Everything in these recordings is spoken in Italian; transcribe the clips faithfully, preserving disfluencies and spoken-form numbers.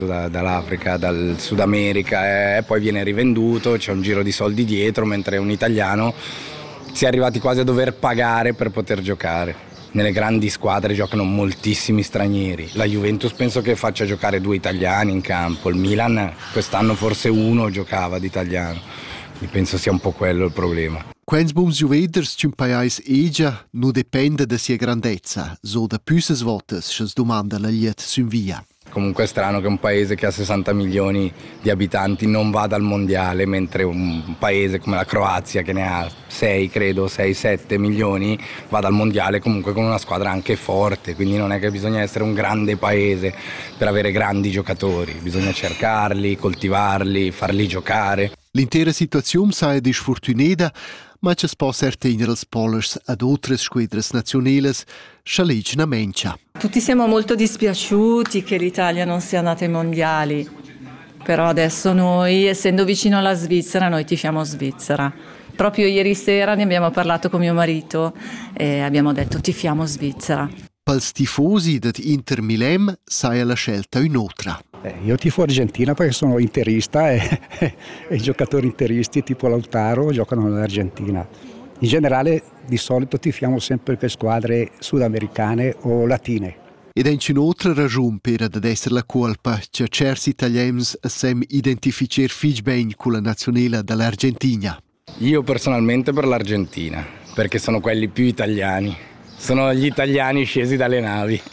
Da, dall'Africa, dal Sud America, e poi viene rivenduto, c'è un giro di soldi dietro, mentre un italiano si è arrivati quasi a dover pagare per poter giocare. Nelle grandi squadre giocano moltissimi stranieri, la Juventus penso che faccia giocare due italiani in campo, il Milan quest'anno forse uno giocava di italiano, quindi penso sia un po' quello il problema. Quens bums juveders c'un pais egia non dipende da sia grandezza, so da püses votes se domanda la liet sun via. Comunque è strano che un paese che ha sessanta milioni di abitanti non vada al mondiale, mentre un paese come la Croazia, che ne ha sei, credo, sei sette milioni, vada al mondiale comunque con una squadra anche forte, quindi non è che bisogna essere un grande paese per avere grandi giocatori, bisogna cercarli, coltivarli, farli giocare. L'intera situazione sa è disfortunata, ma ci si può tenere els polers ad altre squadre nazionali, scialegna mencia. Tutti siamo molto dispiaciuti che l'Italia non sia andata ai mondiali, però adesso noi, essendo vicino alla Svizzera, noi tifiamo Svizzera. Proprio ieri sera ne abbiamo parlato con mio marito e abbiamo detto tifiamo Svizzera. Pels tifosi dell'Inter Milem sai la scelta un'altra. Eh, io tifo Argentina perché sono interista e, e, e i giocatori interisti tipo Lautaro giocano nell'Argentina. In generale di solito tifiamo sempre per squadre sudamericane o latine. Ed è un'altra ragione per ad essere la colpa che certi italiani sem identificare figlio bene con la nazionale dell'Argentina. Io personalmente per l'Argentina, perché sono quelli più italiani. Sono gli italiani scesi dalle navi.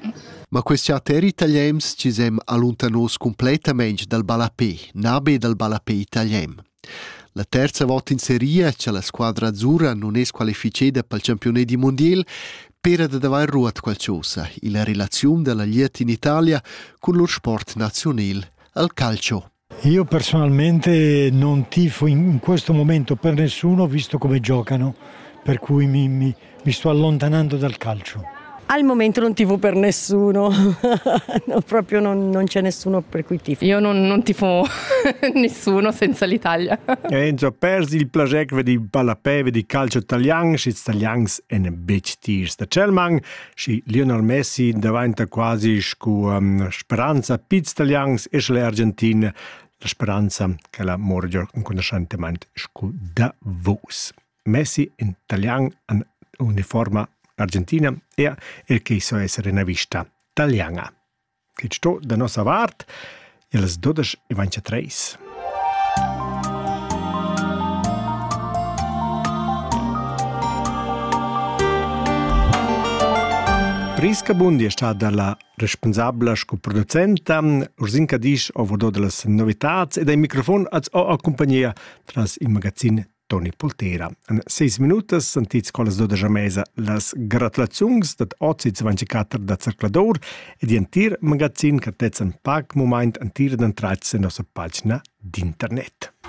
Ma questi altri italiani ci siamo allontanati completamente dal balapè, nabe dal balapè italiano. La terza volta in serie che la squadra azzurra non è squalificata per il campionato mondiale per ad aver ruot qualcosa, la relazione della Lieta in Italia con lo sport nazionale, al calcio. Io personalmente non tifo in questo momento per nessuno, visto come giocano, per cui mi, mi, mi sto allontanando dal calcio. Al momento non tifo per nessuno, no, proprio non, non c'è nessuno per cui tifo. Io non, non tifo nessuno senza l'Italia. Enzo persi il piacere di balapè di calcio italiano, si italiani e ne bec tirs da Celmang, si Lionel Messi davanti quasi con um, speranza pizz italiani e le Argentine, la speranza che la morge inconoscentemente con Davos. Messi in italiano in uniforme Argentina e il che so essere una vista italiana. Che sto da nostra parte e le dodici e ventitré. Prisca Bundi è stata la responsabile scoproducente, Ursinka Disch ha avuto delle novità e dai microfoni ha accompagnato tra il magazzino Toni Poltera. In sei minuti sentite con le dodici mese le gratulazioni dat oggi ventiquattro da Circlador e di antir magazzin che tezza un pac moment antir d'entrarsi in nostra pagina d'internet.